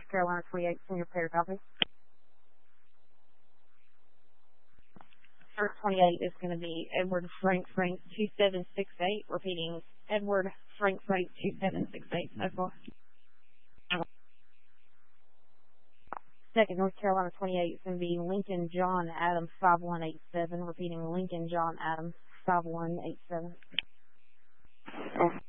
Carolina 28, senior player copy. First 28 is going to be Edward Frank 2768, repeating Edward Frank 2768. That's all. Second North Carolina 28 is going to be Lincoln John Adams 5187, repeating Lincoln John Adams 5187.